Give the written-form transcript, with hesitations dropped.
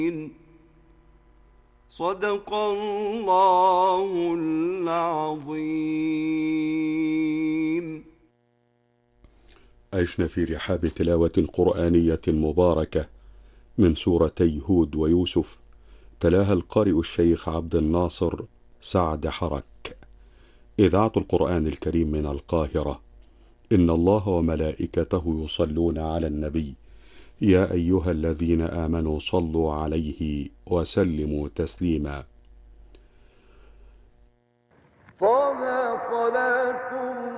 صدق الله العظيم. عشنا في رحاب تلاوة قرآنية مباركة من سورتي هود ويوسف، تلاها القارئ الشيخ عبد الناصر سعد حرك. إذاعة القرآن الكريم من القاهرة. إن الله وملائكته يصلون على النبي، يا أيها الذين آمنوا صلوا عليه وسلموا تسليما. طه صلاة